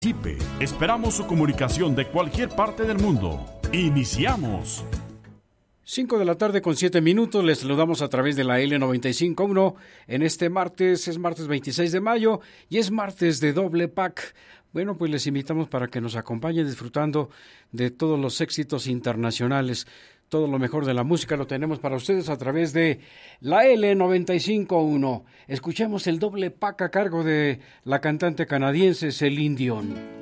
Participe. Esperamos su comunicación de cualquier parte del mundo. Iniciamos. 5:07 les saludamos a través de la L95.1 en este martes, es martes 26 de mayo y es martes de doble pack. Bueno, pues les invitamos para que nos acompañen disfrutando de todos los éxitos internacionales. Todo lo mejor de la música lo tenemos para ustedes a través de la L95.1. Escuchemos el doble pack a cargo de la cantante canadiense Celine Dion.